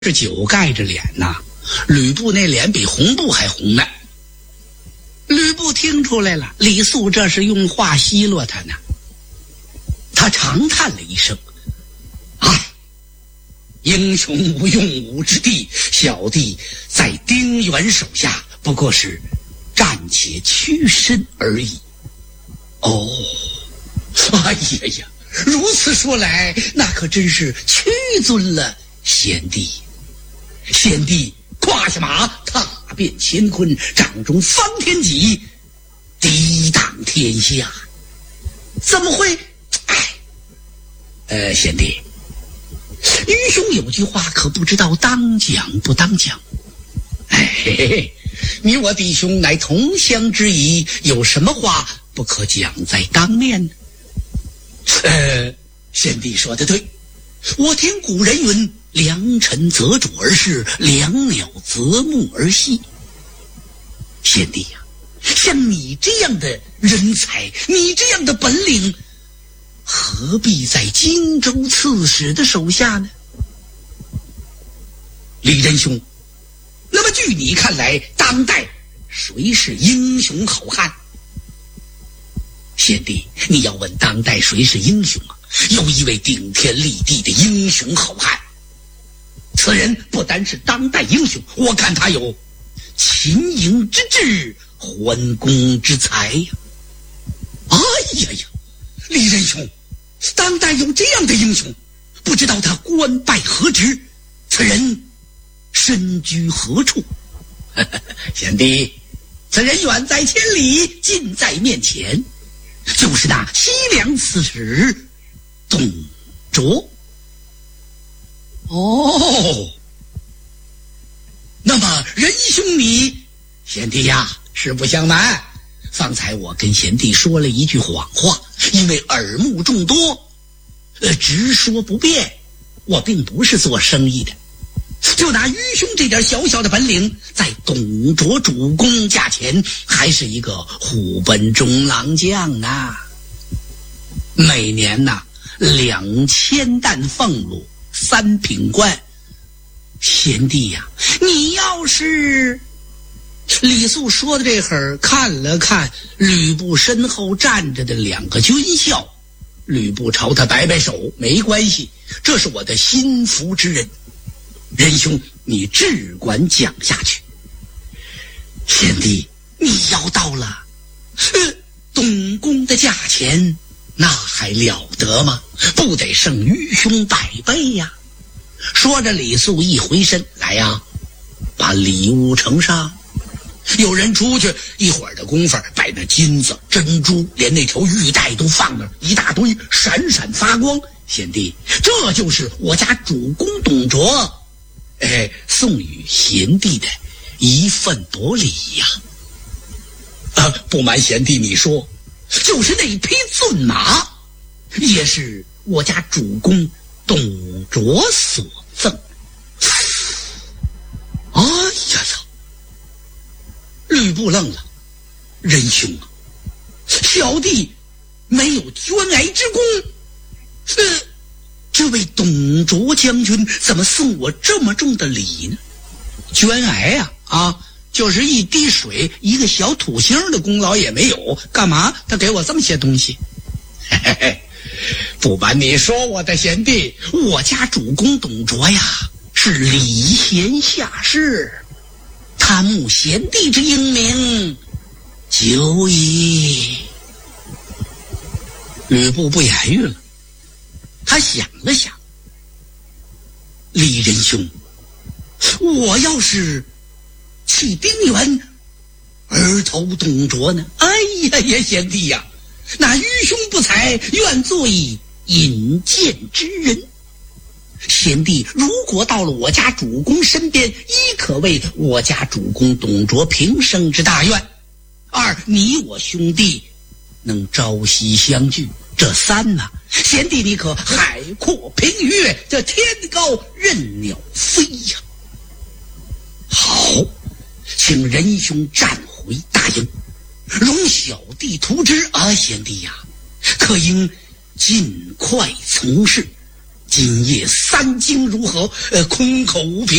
这酒盖着脸呐，吕布那脸比红布还红呢。吕布听出来了，李肃这是用话奚落他呢。他长叹了一声：“唉，英雄无用武之地，小弟在丁原手下不过是暂且屈身而已。”哦，哎呀呀，如此说来，那可真是屈尊了贤弟。贤弟胯下马，踏遍乾坤，掌中方天戟，抵挡天下。怎么会？贤弟，愚兄有句话可不知道当讲不当讲。嘿嘿，你我弟兄乃同乡之谊，有什么话不可讲在当面呢？贤弟说得对，我听古人云：良辰择主而事，良鸟择木而栖。贤弟呀，像你这样的人才，你这样的本领，何必在荆州刺史的手下呢？李仁兄，那么据你看来，当代谁是英雄好汉？贤弟，你要问当代谁是英雄啊？有一位顶天立地的英雄好汉，此人不单是当代英雄，我看他有秦营之志，桓公之才呀。哎呀呀，李仁兄，当代有这样的英雄，不知道他官拜何职，此人身居何处？贤弟，此人远在千里，近在面前，就是那西凉刺史董卓。哦，那么仁兄你，贤弟呀，实不相瞒，方才我跟贤弟说了一句谎话，因为耳目众多，直说不便，我并不是做生意的。就拿愚兄这点小小的本领，在董卓主公驾前，还是一个虎贲中郎将啊。每年呐，2000担俸禄，3品官。贤弟呀，你要是……李肃说的这会儿，看了看吕布身后站着的2个军校，吕布朝他摆摆手：“没关系，这是我的心腹之人。仁兄，你只管讲下去。”贤弟，你要到了董公的价钱，那还了得吗？不得胜愚兄100倍呀！说着，李肃一回身：“来呀，把礼物呈上。”有人出去，一会儿的功夫，摆那金子、珍珠，连那条玉带都放那儿一大堆，闪闪发光。贤弟，这就是我家主公董卓送与贤弟的一份薄礼呀。不瞒贤弟你说，就是那匹骏马，也是我家主公董卓所赠。哎呀呀！吕布愣了：“仁兄啊，小弟没有捐癌之功，这位董卓将军怎么送我这么重的礼呢？”捐癌呀，就是一滴水，一个小土星的功劳也没有，干嘛他给我这么些东西？嘿嘿，不瞒你说，我的贤弟，我家主公董卓呀，是礼贤下士，他慕贤弟之英名，久矣。吕布不言语了，他想了想：“李仁兄，我要是去丁原而投董卓呢？”“哎呀呀，贤弟呀，那愚兄不才，愿做以引荐之人。贤弟如果到了我家主公身边，一可为我家主公董卓平生之大愿；二，你我兄弟能朝夕相聚；这三呢，贤弟你可海阔凭鱼，这天高任鸟飞呀。”“好，请仁兄暂回大营，容小弟图之。贤弟呀，可应尽快从事， 今夜3更如何？空口无凭。